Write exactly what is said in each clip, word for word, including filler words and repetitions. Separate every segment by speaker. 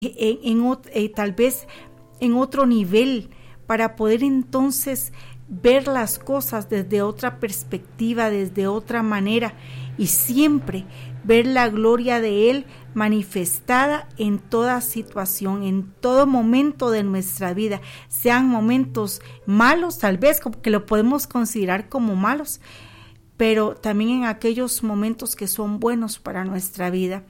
Speaker 1: en, en eh, tal vez en otro nivel, para poder entonces ver las cosas desde otra perspectiva, desde otra manera, y siempre ver la gloria de Él manifestada en toda situación, en todo momento de nuestra vida, sean momentos malos, tal vez que lo podemos considerar como malos, pero también en aquellos momentos que son buenos para nuestra vida.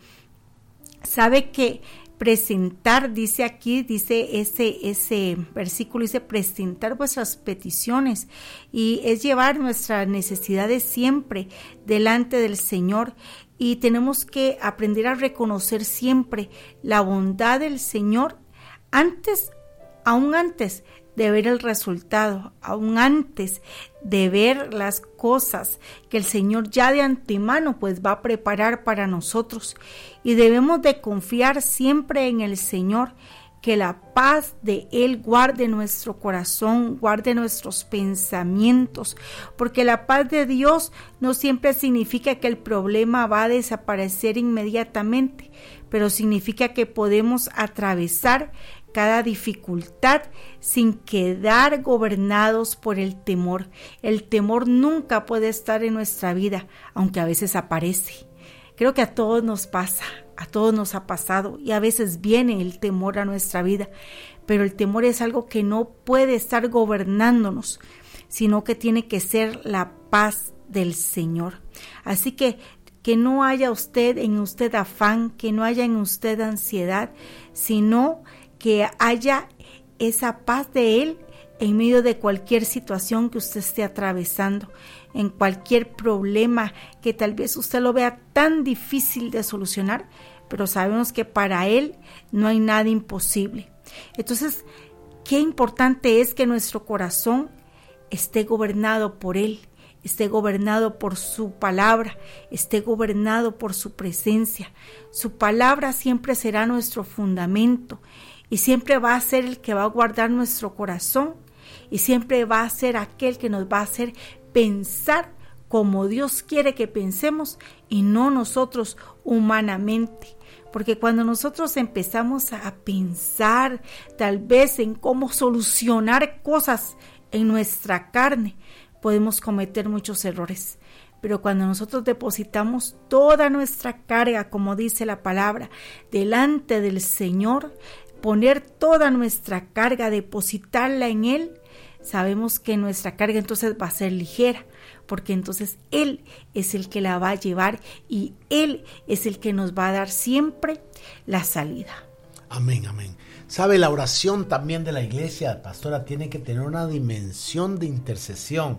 Speaker 1: Sabe que presentar, dice aquí, dice ese, ese versículo, dice presentar vuestras peticiones, y es llevar nuestras necesidades siempre delante del Señor, y tenemos que aprender a reconocer siempre la bondad del Señor antes, aún antes de ver el resultado, aún antes de ver las cosas que el Señor ya de antemano pues va a preparar para nosotros. Y debemos de confiar siempre en el Señor, que la paz de Él guarde nuestro corazón, guarde nuestros pensamientos, porque la paz de Dios no siempre significa que el problema va a desaparecer inmediatamente, pero significa que podemos atravesar cada dificultad sin quedar gobernados por el temor. El temor nunca puede estar en nuestra vida, aunque a veces aparece. Creo que a todos nos pasa, a todos nos ha pasado, y a veces viene el temor a nuestra vida, pero el temor es algo que no puede estar gobernándonos, sino que tiene que ser la paz del Señor. Así que que no haya usted en usted afán, que no haya en usted ansiedad, sino que haya esa paz de Él en medio de cualquier situación que usted esté atravesando, en cualquier problema que tal vez usted lo vea tan difícil de solucionar, pero sabemos que para Él no hay nada imposible. Entonces, qué importante es que nuestro corazón esté gobernado por Él, esté gobernado por su palabra, esté gobernado por su presencia. Su palabra siempre será nuestro fundamento, y siempre va a ser el que va a guardar nuestro corazón, y siempre va a ser aquel que nos va a hacer pensar como Dios quiere que pensemos, y no nosotros humanamente. Porque cuando nosotros empezamos a pensar tal vez en cómo solucionar cosas en nuestra carne, podemos cometer muchos errores. Pero cuando nosotros depositamos toda nuestra carga, como dice la palabra, delante del Señor, poner toda nuestra carga, depositarla en Él, sabemos que nuestra carga entonces va a ser ligera, porque entonces Él es el que la va a llevar, y Él es el que nos va a dar siempre la salida.
Speaker 2: Amén, amén. Sabe, la oración también de la iglesia, pastora, tiene que tener una dimensión de intercesión.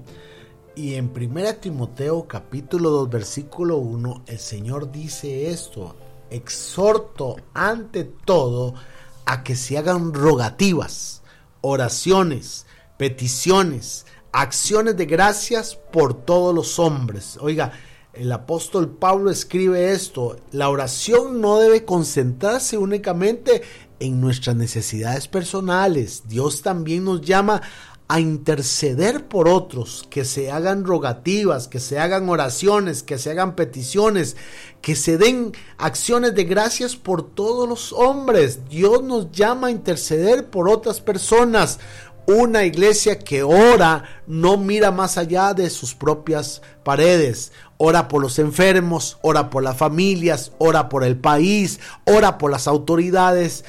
Speaker 2: Y en primera Timoteo capítulo dos versículo uno, el Señor dice esto: exhorto ante todo a que se hagan rogativas, oraciones, peticiones, acciones de gracias por todos los hombres. Oiga, el apóstol Pablo escribe esto: la oración no debe concentrarse únicamente en nuestras necesidades personales. Dios también nos llama a interceder por otros, que se hagan rogativas, que se hagan oraciones, que se hagan peticiones, que se den acciones de gracias por todos los hombres. Dios nos llama a interceder por otras personas. Una iglesia que ora no mira más allá de sus propias paredes. Ora por los enfermos, ora por las familias, ora por el país, ora por las autoridades,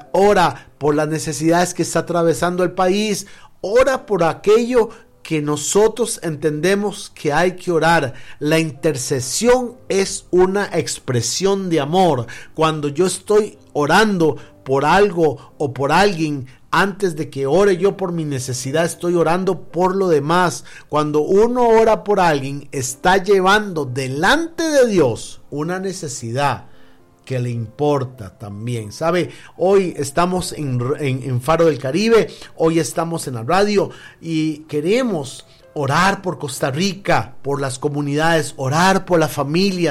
Speaker 2: ora por las necesidades que está atravesando el país, ora por aquello que nosotros entendemos que hay que orar. La intercesión es una expresión de amor. Cuando yo estoy orando por algo o por alguien, antes de que ore yo por mi necesidad, estoy orando por lo demás. Cuando uno ora por alguien, está llevando delante de Dios una necesidad que le importa también. ¿Sabe? Hoy estamos en, en, en Faro del Caribe, hoy estamos en la radio y queremos orar por Costa Rica, por las comunidades, orar por las familias,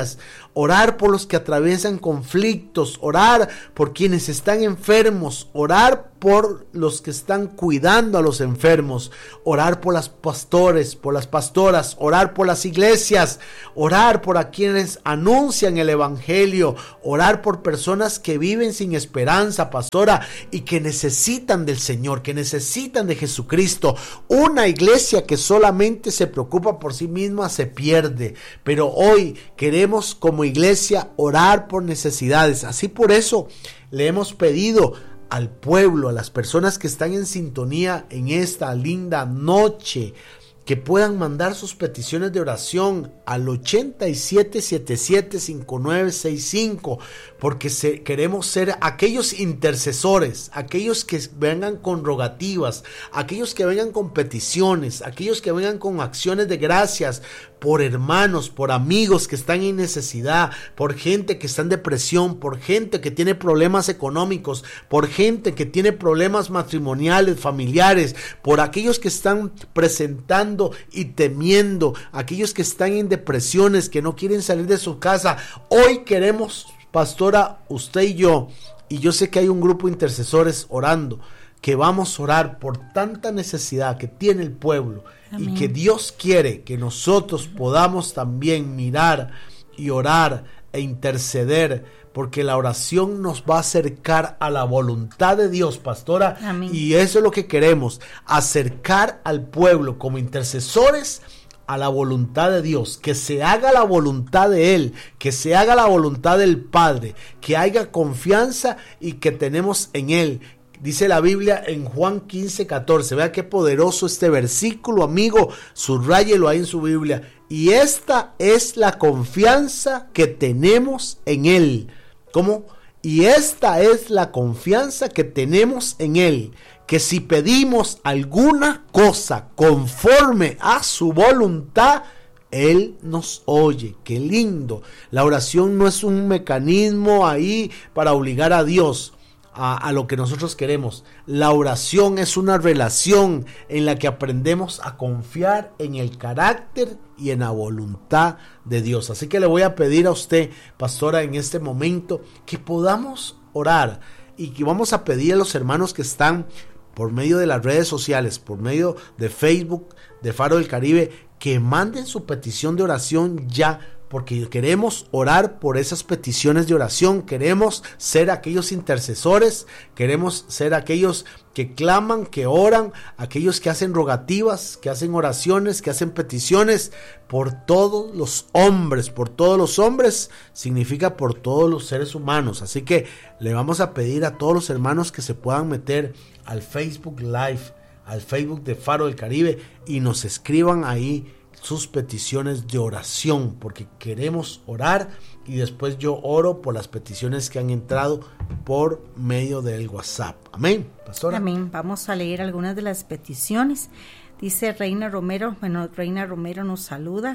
Speaker 2: orar por los que atraviesan conflictos, orar por quienes están enfermos, orar por los que están cuidando a los enfermos, orar por los pastores, por las pastoras, orar por las iglesias, orar por a quienes anuncian el evangelio, orar por personas que viven sin esperanza, pastora, y que necesitan del Señor, que necesitan de Jesucristo. Una iglesia que solamente se preocupa por sí misma se pierde, pero hoy queremos como iglesia orar por necesidades. Así por eso le hemos pedido al pueblo, a las personas que están en sintonía en esta linda noche, que puedan mandar sus peticiones de oración al ochenta y siete setenta y siete cincuenta y nueve sesenta y cinco, porque se, queremos ser aquellos intercesores, aquellos que vengan con rogativas, aquellos que vengan con peticiones, aquellos que vengan con acciones de gracias por hermanos, por amigos que están en necesidad, por gente que está en depresión, por gente que tiene problemas económicos, por gente que tiene problemas matrimoniales, familiares, por aquellos que están presentando y temiendo, aquellos que están en depresiones, que no quieren salir de su casa. Hoy queremos, pastora, usted y yo, y yo sé que hay un grupo de intercesores orando, que vamos a orar por tanta necesidad que tiene el pueblo. Amén. Y que Dios quiere que nosotros podamos también mirar y orar e interceder, porque la oración nos va a acercar a la voluntad de Dios, pastora. Amén. Y eso es lo que queremos, acercar al pueblo como intercesores a la voluntad de Dios, que se haga la voluntad de Él, que se haga la voluntad del Padre, que haya confianza y que tenemos en Él. Dice la Biblia en Juan quince catorce, vea qué poderoso este versículo, amigo, subráyelo ahí en su Biblia. Y esta es la confianza que tenemos en Él. ¿Cómo? Y esta es la confianza que tenemos en Él, que si pedimos alguna cosa conforme a su voluntad, Él nos oye. Qué lindo. La oración no es un mecanismo ahí para obligar a Dios A, a lo que nosotros queremos. La oración es una relación en la que aprendemos a confiar en el carácter y en la voluntad de Dios. Así que le voy a pedir a usted, pastora, en este momento que podamos orar, y que vamos a pedir a los hermanos que están por medio de las redes sociales, por medio de Facebook de Faro del Caribe, que manden su petición de oración ya, porque queremos orar por esas peticiones de oración, queremos ser aquellos intercesores, queremos ser aquellos que claman, que oran, aquellos que hacen rogativas, que hacen oraciones, que hacen peticiones por todos los hombres. Por todos los hombres significa por todos los seres humanos. Así que le vamos a pedir a todos los hermanos que se puedan meter al Facebook Live, al Facebook de Faro del Caribe, y nos escriban ahí sus peticiones de oración, porque queremos orar, y después yo oro por las peticiones que han entrado por medio del WhatsApp. Amén, pastora.
Speaker 1: Amén. Vamos a leer algunas de las peticiones. Dice Reina Romero, bueno, Reina Romero nos saluda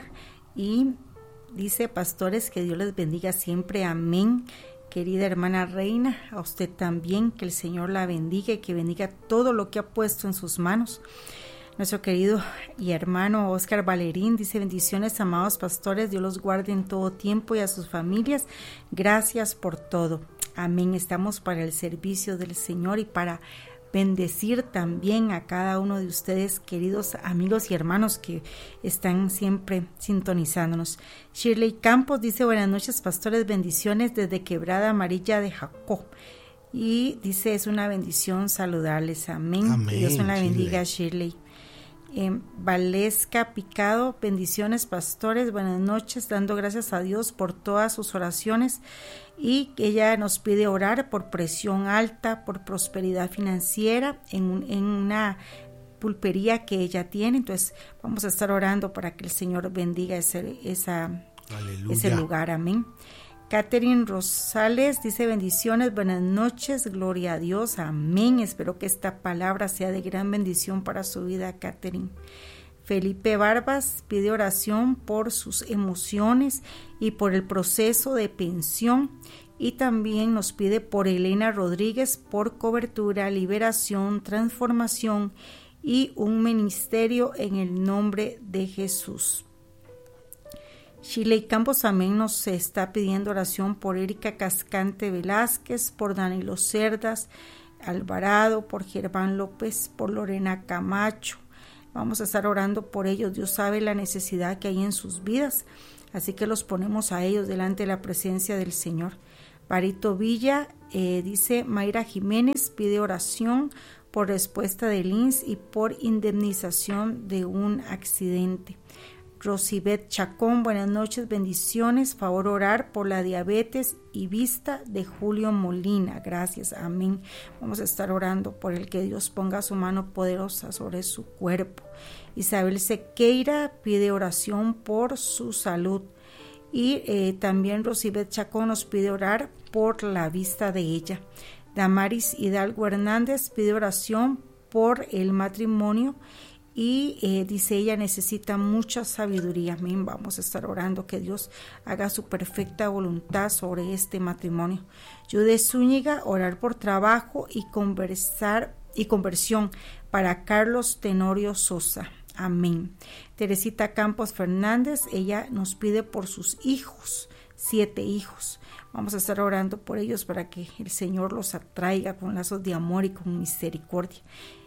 Speaker 1: y dice: pastores, que Dios les bendiga siempre. Amén. Querida hermana Reina, a usted también, que el Señor la bendiga y que bendiga todo lo que ha puesto en sus manos. Nuestro querido y hermano Oscar Valerín dice: bendiciones, amados pastores, Dios los guarde en todo tiempo y a sus familias. Gracias por todo. Amén. Estamos para el servicio del Señor y para bendecir también a cada uno de ustedes, queridos amigos y hermanos que están siempre sintonizándonos. Shirley Campos dice: buenas noches, pastores, bendiciones desde Quebrada Amarilla de Jacó. Y dice: es una bendición saludarles. Amén. Amén. Dios me la bendiga, Shirley. Eh, Valesca Picado, bendiciones, pastores, buenas noches, dando gracias a Dios por todas sus oraciones, y ella nos pide orar por presión alta, por prosperidad financiera en, en una pulpería que ella tiene. Entonces vamos a estar orando para que el Señor bendiga ese, esa, ese lugar. Amén. Catherine Rosales dice: bendiciones, buenas noches, gloria a Dios, amén. Espero que esta palabra sea de gran bendición para su vida, Catherine. Felipe Barbas pide oración por sus emociones y por el proceso de pensión, y también nos pide por Elena Rodríguez por cobertura, liberación, transformación y un ministerio en el nombre de Jesús. Shirley Campos también nos está pidiendo oración por Erika Cascante Velázquez, por Danilo Cerdas Alvarado, por Germán López, por Lorena Camacho. Vamos a estar orando por ellos. Dios sabe la necesidad que hay en sus vidas, así que los ponemos a ellos delante de la presencia del Señor. Barito Villa eh, dice, Mayra Jiménez pide oración por respuesta del I N S S y por indemnización de un accidente. Rosibet Chacón, buenas noches, bendiciones, favor orar por la diabetes y vista de Julio Molina, gracias, amén. Vamos a estar orando por el que Dios ponga su mano poderosa sobre su cuerpo. Isabel Sequeira pide oración por su salud. Y eh, también Rosibet Chacón nos pide orar por la vista de ella. Damaris Hidalgo Hernández pide oración por el matrimonio y eh, dice ella necesita mucha sabiduría. Amén. Vamos a estar orando que Dios haga su perfecta voluntad sobre este matrimonio. Judith Zúñiga, orar por trabajo y conversar y conversión para Carlos Tenorio Sosa. Amén. Teresita Campos Fernández, ella nos pide por sus hijos, siete hijos. Vamos a estar orando por ellos para que el Señor los atraiga con lazos de amor y con misericordia.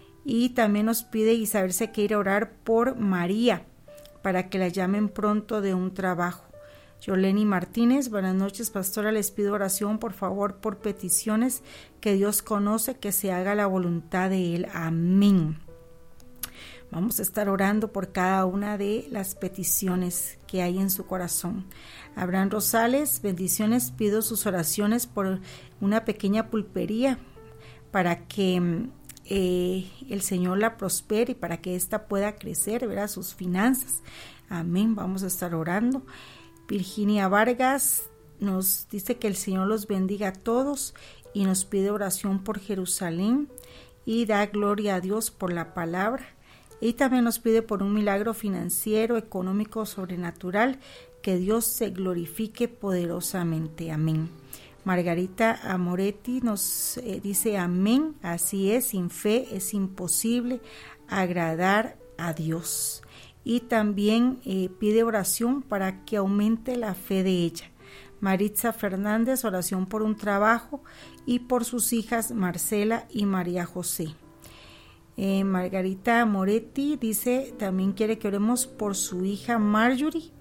Speaker 1: Y también nos pide Isabel Sequeira orar por María, para que la llamen pronto de un trabajo. Yoleni Martínez, buenas noches, pastora, les pido oración por favor por peticiones que Dios conoce, que se haga la voluntad de Él. Amén. Vamos a estar orando por cada una de las peticiones que hay en su corazón. Abraham Rosales, bendiciones, pido sus oraciones por una pequeña pulpería para que eh, el Señor la prospere y para que ésta pueda crecer, ¿verdad? Sus finanzas. Amén, vamos a estar orando. Virginia Vargas nos dice que el Señor los bendiga a todos y nos pide oración por Jerusalén y da gloria a Dios por la palabra. Y también nos pide por un milagro financiero, económico, sobrenatural, que Dios se glorifique poderosamente. Amén. Margarita Amoretti nos eh, dice amén, así es, sin fe es imposible agradar a Dios. Y también eh, pide oración para que aumente la fe de ella. Maritza Fernández, oración por un trabajo y por sus hijas Marcela y María José. Eh, Margarita Moretti dice, también quiere que oremos por su hija Marjorie,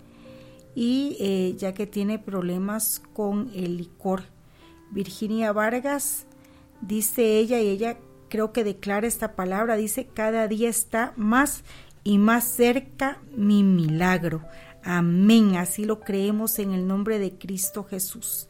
Speaker 1: y eh, ya que tiene problemas con el licor. Virginia Vargas, dice ella, y ella creo que declara esta palabra, dice, cada día está más y más cerca mi milagro. Amén, así lo creemos en el nombre de Cristo Jesús.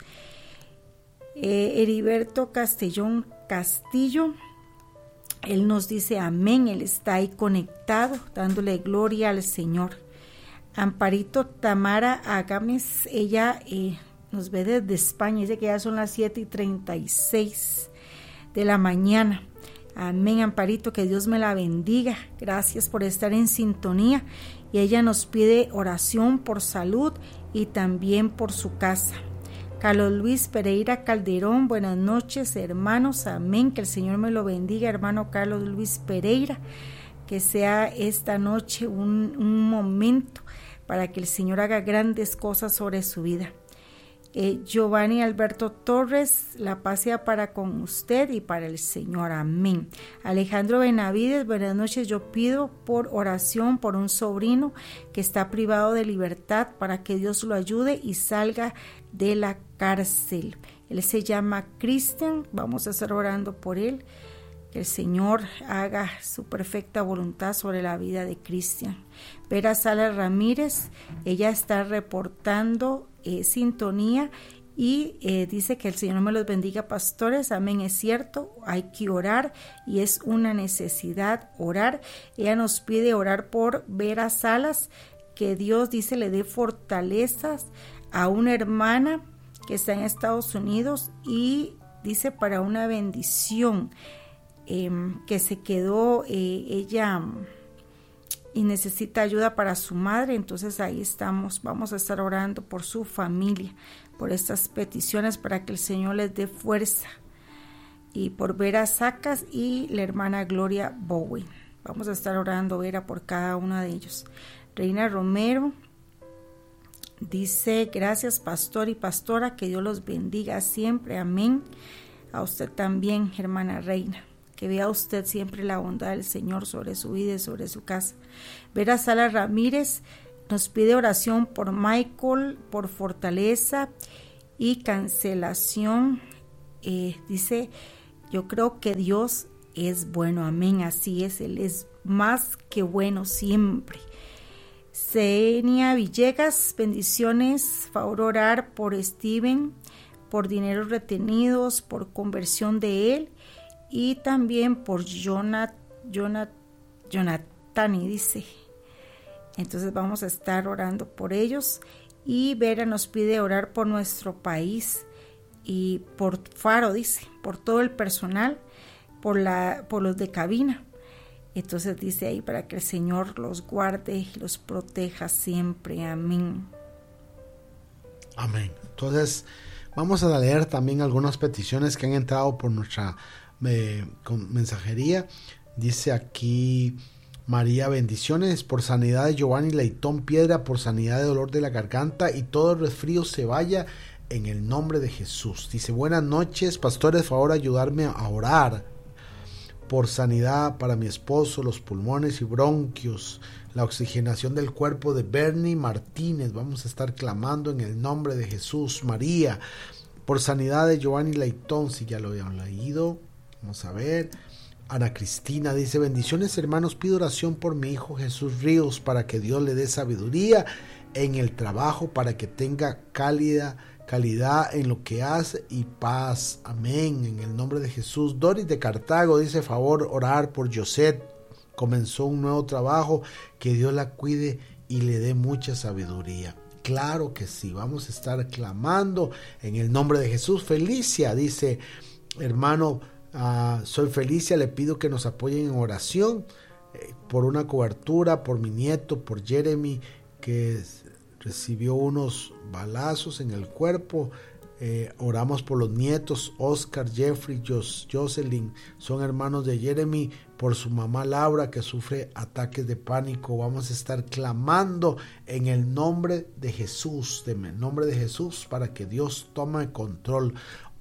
Speaker 1: Eh, Heriberto Castellón Castillo, él nos dice amén, él está ahí conectado, dándole gloria al Señor. Amparito Tamara Agames, ella eh, nos ve desde España, dice que ya son las siete y treinta y seis de la mañana. Amén, Amparito, que Dios me la bendiga, gracias por estar en sintonía. Y ella nos pide oración por salud y también por su casa. Carlos Luis Pereira Calderón, buenas noches hermanos, amén, que el Señor me lo bendiga, hermano Carlos Luis Pereira, que sea esta noche un, un momento para que el Señor haga grandes cosas sobre su vida. Eh, Giovanni Alberto Torres, la paz sea para con usted y para el Señor, amén. Alejandro Benavides, buenas noches, yo pido por oración por un sobrino que está privado de libertad para que Dios lo ayude y salga de la cárcel. Él se llama Cristian, vamos a estar orando por él, que el Señor haga su perfecta voluntad sobre la vida de Cristian. Vera Salas Ramírez, ella está reportando eh, sintonía y eh, dice que el Señor me los bendiga, pastores, amén, es cierto, hay que orar y es una necesidad orar. Ella nos pide orar por Vera Salas, que Dios, dice, le dé fortalezas a una hermana que está en Estados Unidos y dice para una bendición. Eh, que se quedó eh, ella y necesita ayuda para su madre, entonces ahí estamos, vamos a estar orando por su familia, por estas peticiones para que el Señor les dé fuerza, y por Vera Sacas y la hermana Gloria Bowen, vamos a estar orando, Vera, por cada uno de ellos. Reina Romero, Dice, gracias pastor y pastora, que Dios los bendiga siempre, amén. A usted también, hermana Reina, que vea usted siempre la bondad del Señor sobre su vida y sobre su casa. Vera Sala Ramírez nos pide oración por Michael, por fortaleza y cancelación. Eh, dice, yo creo que Dios es bueno, amén, así es, Él es más que bueno siempre. Senia Villegas, bendiciones, favor orar por Steven, por dineros retenidos, por conversión de él y también por Jonat, Jonat, Jonatani, dice. Entonces vamos a estar orando por ellos. Y Vera nos pide orar por nuestro país y por Faro, dice, por todo el personal, por, la, por los de cabina. Entonces dice ahí, para que el Señor los guarde y los proteja siempre. Amén.
Speaker 2: Amén. Entonces vamos a leer también algunas peticiones que han entrado por nuestra eh, mensajería. Dice aquí María, bendiciones por sanidad de Giovanni Leitón Piedra, por sanidad de dolor de la garganta y todo resfrío se vaya en el nombre de Jesús. Dice, buenas noches, pastores, favor ayudarme a orar por sanidad para mi esposo, los pulmones y bronquios, la oxigenación del cuerpo de Bernie Martínez. Vamos a estar clamando en el nombre de Jesús. María, por sanidad de Giovanni Leitón, si ya lo habían leído. Vamos a ver. Ana Cristina dice, bendiciones hermanos, pido oración por mi hijo Jesús Ríos para que Dios le dé sabiduría en el trabajo, para que tenga cálida calidad en lo que hace y paz. Amén. En el nombre de Jesús. Doris de Cartago dice, favor orar por Josette. Comenzó un nuevo trabajo. Que Dios la cuide y le dé mucha sabiduría. Claro que sí. Vamos a estar clamando en el nombre de Jesús. Felicia dice, hermano, uh, soy Felicia. Le pido que nos apoyen en oración eh, por una cobertura, por mi nieto, por Jeremy, que recibió unos balazos en el cuerpo. Eh, oramos por los nietos Oscar, Jeffrey, Jos, Jocelyn, son hermanos de Jeremy, por su mamá Laura que sufre ataques de pánico. Vamos a estar clamando en el nombre de Jesús, en el nombre de Jesús, para que Dios tome control.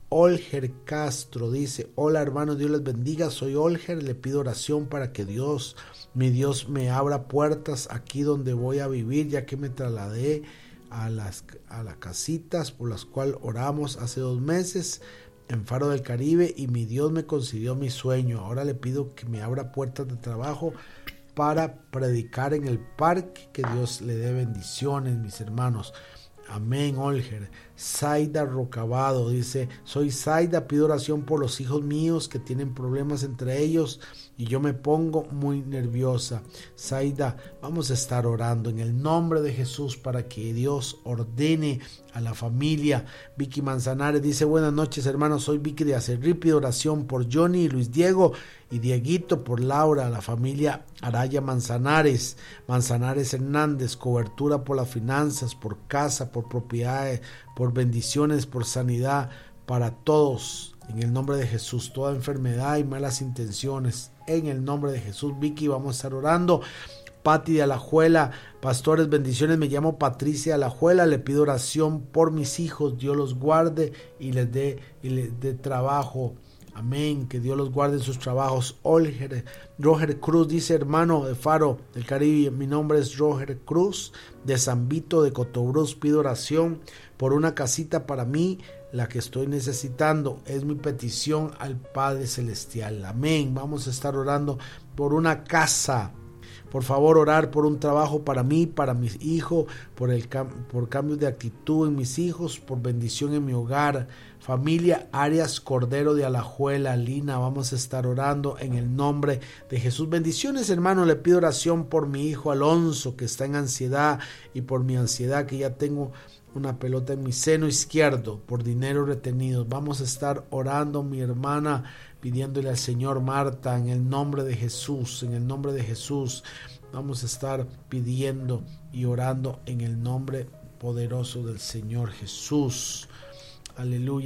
Speaker 2: Olger Castro dice, hola hermanos, Dios les bendiga, soy Olger, le pido oración para que Dios, mi Dios, me abra puertas aquí donde voy a vivir, ya que me trasladé a las, a las casitas por las cuales oramos hace dos meses en Faro del Caribe, y mi Dios me concedió mi sueño. Ahora le pido que me abra puertas de trabajo para predicar en el parque, que Dios le dé bendiciones, mis hermanos. Amén, Olger. Zaida Rocabado dice, soy Zaida, pido oración por los hijos míos que tienen problemas entre ellos y yo me pongo muy nerviosa. Zaida, vamos a estar orando en el nombre de Jesús para que Dios ordene a la familia. Vicky Manzanares dice, buenas noches hermanos, soy Vicky de Acerrí, pido oración por Johnny y Luis Diego y Dieguito, por Laura, la familia Araya Manzanares, Manzanares Hernández, cobertura por las finanzas, por casa, por propiedades, por bendiciones, por sanidad para todos, en el nombre de Jesús, toda enfermedad y malas intenciones, en el nombre de Jesús. Vicky, vamos a estar orando. Pati de Alajuela, pastores, bendiciones, me llamo Patricia de Alajuela, le pido oración por mis hijos, Dios los guarde y les dé, y les dé trabajo. Amén, que Dios los guarde en sus trabajos. Olger, Roger Cruz dice, hermano de Faro del Caribe, mi nombre es Roger Cruz de San Vito de Cotobruz, pido oración por una casita para mí, la que estoy necesitando, es mi petición al Padre Celestial. Amén, vamos a estar orando por una casa. Por favor, orar por un trabajo para mí, para mis hijos, por, el, por cambios de actitud en mis hijos, por bendición en mi hogar. Familia Arias Cordero de Alajuela, Lina, vamos a estar orando en el nombre de Jesús. Bendiciones, hermano, le pido oración por mi hijo Alonso, que está en ansiedad, y por mi ansiedad, que ya tengo una pelota en mi seno izquierdo, por dinero retenido. Vamos a estar orando, mi hermana, pidiéndole al Señor. Marta, en el nombre de Jesús, en el nombre de Jesús, vamos a estar pidiendo y orando en el nombre poderoso del Señor Jesús. Aleluya.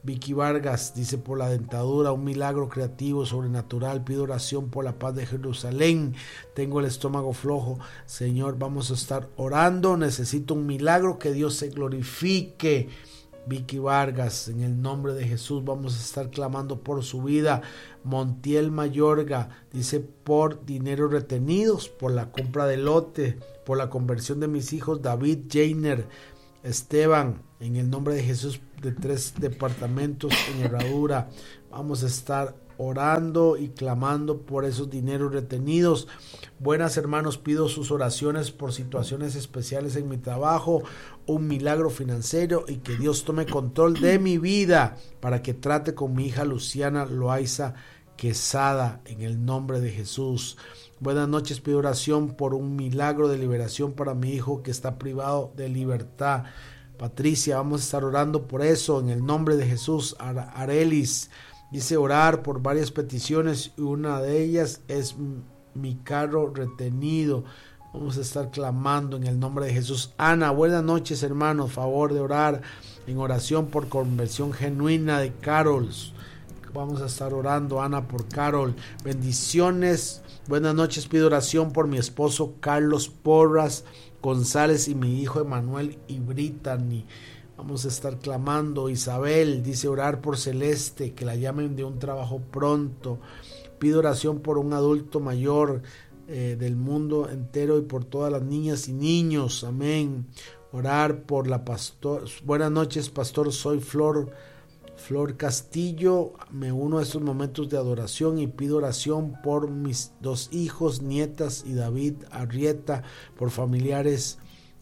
Speaker 2: Vicky Vargas dice: por la dentadura, un milagro creativo, sobrenatural. Pido oración por la paz de Jerusalén. Tengo el estómago flojo. Señor, vamos a estar orando. Necesito un milagro, que Dios se glorifique. Vicky Vargas, en el nombre de Jesús vamos a estar clamando por su vida. Montiel Mayorga dice: por dinero retenidos, por la compra de lote, por la conversión de mis hijos David, Jainer, Esteban, en el nombre de Jesús, de tres departamentos en Herradura. Vamos a estar orando y clamando por esos dineros retenidos. Buenas, hermanos, pido sus oraciones por situaciones especiales en mi trabajo, un milagro financiero, y que Dios tome control de mi vida para que trate con mi hija Luciana Loaiza Quesada, en el nombre de Jesús. Buenas noches, pido oración por un milagro de liberación para mi hijo que está privado de libertad. Patricia, vamos a estar orando por eso en el nombre de Jesús. Arelis dice: orar por varias peticiones, y una de ellas es mi carro retenido. Vamos a estar clamando en el nombre de Jesús. Ana, buenas noches, hermanos, favor de orar en oración por conversión genuina de Carol. Vamos a estar orando, Ana, por Carol. Bendiciones. Buenas noches, pido oración por mi esposo Carlos Porras González y mi hijo Emanuel y Brittany. Vamos a estar clamando. Isabel dice: orar por Celeste, que la llamen de un trabajo pronto. Pido oración por un adulto mayor eh, del mundo entero y por todas las niñas y niños. Amén. Orar por la pastor. Buenas noches, pastor. Soy Flor Flor Castillo. Me uno a estos momentos de adoración y pido oración por mis dos hijos, nietas y David Arrieta, por familiares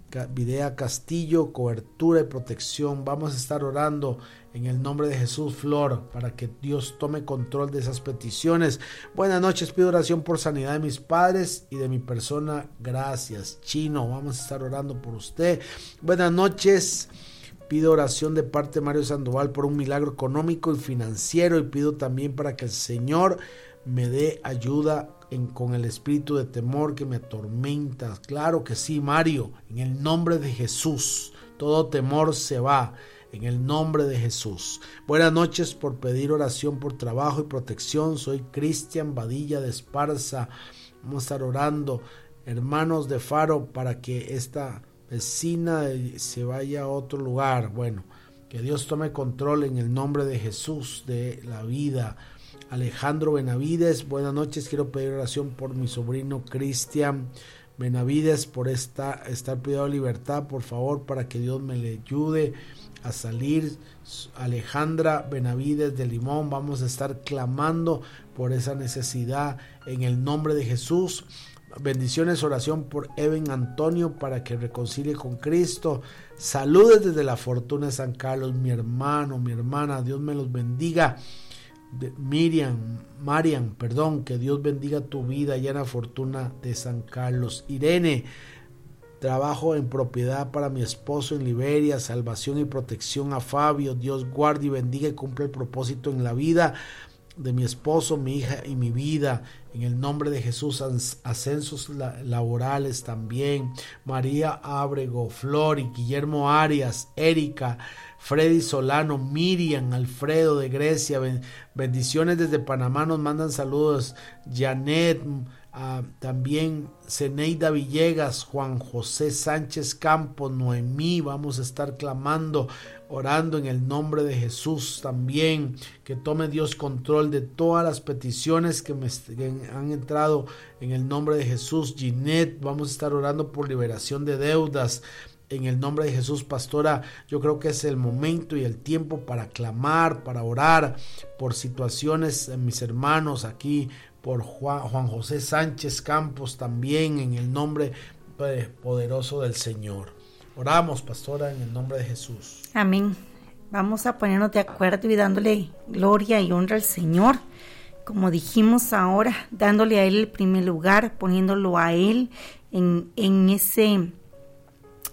Speaker 2: Videa Castillo, cobertura y protección. Vamos a estar orando en el nombre de Jesús, Flor, para que Dios tome control de esas peticiones. Buenas noches, pido oración por sanidad de mis padres y de mi persona. Gracias, Chino. Vamos a estar orando por usted. Buenas noches. Pido oración de parte de Mario Sandoval por un milagro económico y financiero, y pido también para que el Señor me dé ayuda en, con el espíritu de temor que me atormenta. Claro que sí, Mario, en el nombre de Jesús, todo temor se va, en el nombre de Jesús. Buenas noches, por pedir oración por trabajo y protección. Soy Cristian Badilla de Esparza. Vamos a estar orando, hermanos de Faro, para que esta vecina se vaya a otro lugar. Bueno, que Dios tome control en el nombre de Jesús de la vida. Alejandro Benavides, buenas noches, quiero pedir oración por mi sobrino Cristian Benavides, por esta, estar privado de libertad, por favor, para que Dios me le ayude a salir. Alejandra Benavides de Limón, vamos a estar clamando por esa necesidad en el nombre de Jesús. Bendiciones, oración por Eben Antonio para que reconcilie con Cristo. Saludes desde la Fortuna de San Carlos, mi hermano, mi hermana, Dios me los bendiga. Miriam, Marian, perdón, que Dios bendiga tu vida allá en la Fortuna de San Carlos. Irene, trabajo en propiedad para mi esposo en Liberia, salvación y protección a Fabio. Dios guarde y bendiga y cumple el propósito en la vida de mi esposo, mi hija y mi vida, en el nombre de Jesús. Ascensos laborales también. María Ábrego, Flor y Guillermo Arias, Erika, Freddy Solano, Miriam, Alfredo de Grecia, bendiciones desde Panamá, nos mandan saludos. Janet, uh, también Zeneida Villegas, Juan José Sánchez Campos, Noemí, vamos a estar clamando, orando en el nombre de Jesús también, que tome Dios control de todas las peticiones que me que han entrado en el nombre de Jesús. Ginette, vamos a estar orando por liberación de deudas en el nombre de Jesús. Pastora, yo creo que es el momento y el tiempo para clamar, para orar por situaciones, mis hermanos aquí, por Juan, Juan José Sánchez Campos también, en el nombre poderoso del Señor. Oramos, pastora, en el nombre de Jesús.
Speaker 1: Amén. Vamos a ponernos de acuerdo y dándole gloria y honra al Señor, como dijimos ahora, dándole a Él el primer lugar, poniéndolo a Él en, en ese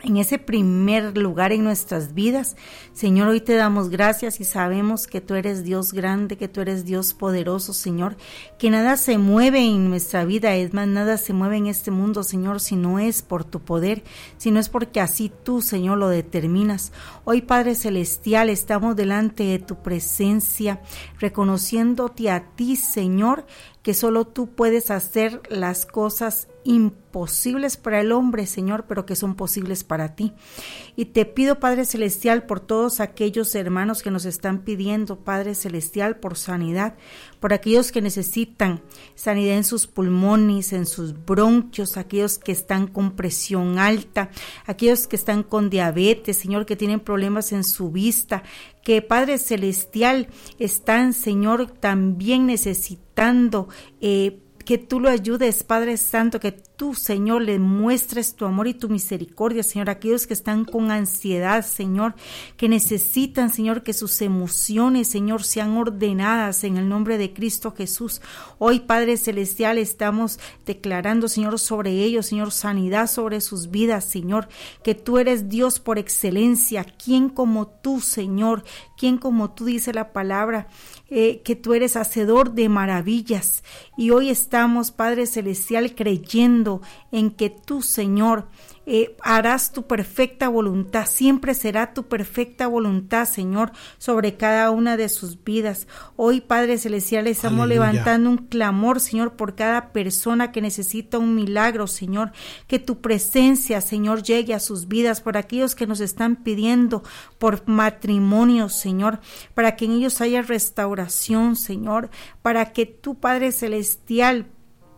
Speaker 1: en ese primer lugar en nuestras vidas. Señor, hoy te damos gracias y sabemos que tú eres Dios grande, que tú eres Dios poderoso, Señor, que nada se mueve en nuestra vida, es más, nada se mueve en este mundo, Señor, si no es por tu poder, si no es porque así tú, Señor, lo determinas. Hoy, Padre Celestial, estamos delante de tu presencia, reconociéndote a ti, Señor, que solo tú puedes hacer las cosas imposibles para el hombre, Señor, pero que son posibles para ti. Y te pido, Padre Celestial, por todos aquellos hermanos que nos están pidiendo, Padre Celestial, por sanidad, por aquellos que necesitan sanidad en sus pulmones, en sus bronquios, aquellos que están con presión alta, aquellos que están con diabetes, Señor, que tienen problemas en su vista, que, Padre Celestial, están, Señor, también necesitando eh, que tú lo ayudes, Padre Santo, que tú, Señor, le muestres tu amor y tu misericordia, Señor, aquellos que están con ansiedad, Señor, que necesitan, Señor, que sus emociones, Señor, sean ordenadas en el nombre de Cristo Jesús. Hoy, Padre Celestial, estamos declarando, Señor, sobre ellos, Señor, sanidad sobre sus vidas, Señor, que tú eres Dios por excelencia. ¿Quién como tú, Señor? ¿Quién como tú, dice la palabra, eh, que tú eres hacedor de maravillas? Y hoy estamos, Padre Celestial, creyendo en que tú, Señor, eh, harás tu perfecta voluntad, siempre será tu perfecta voluntad, Señor, sobre cada una de sus vidas. Hoy, Padre Celestial, estamos Aleluya. levantando un clamor, Señor, por cada persona que necesita un milagro, Señor, que tu presencia, Señor, llegue a sus vidas, por aquellos que nos están pidiendo por matrimonio, Señor, para que en ellos haya restauración, Señor, para que tu, Padre Celestial,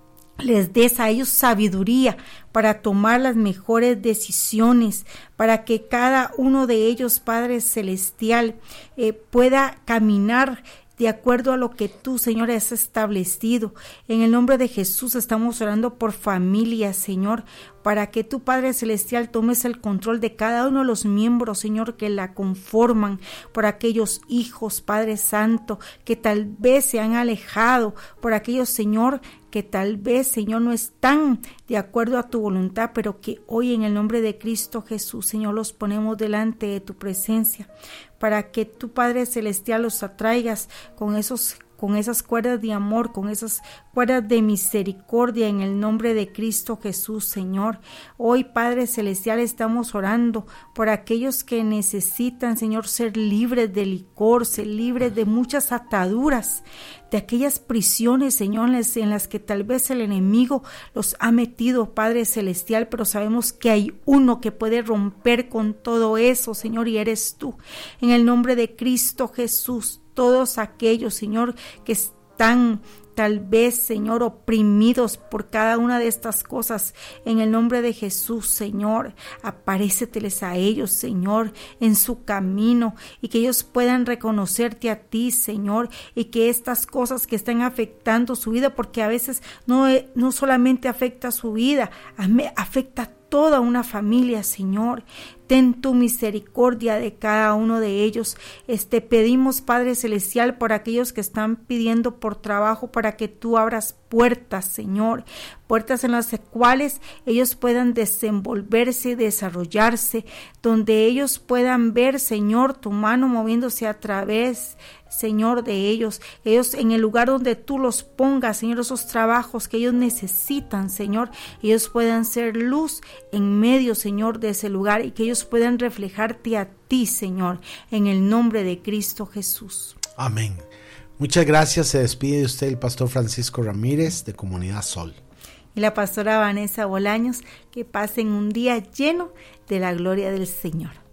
Speaker 1: les des a ellos sabiduría para tomar las mejores decisiones, para que cada uno de ellos, Padre Celestial, eh, pueda caminar de acuerdo a lo que tú, Señor, has establecido. En el nombre de Jesús estamos orando por familias, Señor, para que tú, Padre Celestial, tomes el control de cada uno de los miembros, Señor, que la conforman, por aquellos hijos, Padre Santo, que tal vez se han alejado, por aquellos, Señor, que tal vez, Señor, no están de acuerdo a tu voluntad, pero que hoy en el nombre de Cristo Jesús, Señor, los ponemos delante de tu presencia, para que tu, Padre Celestial, los atraigas con esos con esas cuerdas de amor, con esas cuerdas de misericordia en el nombre de Cristo Jesús, Señor. Hoy, Padre Celestial, estamos orando por aquellos que necesitan, Señor, ser libres de licor, ser libres de muchas ataduras, de aquellas prisiones, Señor, en las que tal vez el enemigo los ha metido, Padre Celestial, pero sabemos que hay uno que puede romper con todo eso, Señor, y eres tú. En el nombre de Cristo Jesús, todos aquellos, Señor, que están tal vez, Señor, oprimidos por cada una de estas cosas, en el nombre de Jesús, Señor, aparéceteles a ellos, Señor, en su camino, y que ellos puedan reconocerte a ti, Señor, y que estas cosas que están afectando su vida, porque a veces no, no solamente afecta su vida, afecta a toda una familia, Señor. Ten tu misericordia de cada uno de ellos. Este, pedimos, Padre Celestial, por aquellos que están pidiendo por trabajo, para que tú abras puertas, Señor, puertas en las cuales ellos puedan desenvolverse y desarrollarse, donde ellos puedan ver, Señor, tu mano moviéndose a través, Señor, de ellos, ellos en el lugar donde tú los pongas, Señor, esos trabajos que ellos necesitan, Señor, ellos puedan ser luz en medio, Señor, de ese lugar, y que ellos puedan reflejarte a ti, Señor, en el nombre de Cristo Jesús.
Speaker 2: Amén. Muchas gracias. Se despide de usted el pastor Francisco Ramírez, de Comunidad Sol.
Speaker 1: Y la pastora Vanessa Bolaños. Que pasen un día lleno de la gloria del Señor.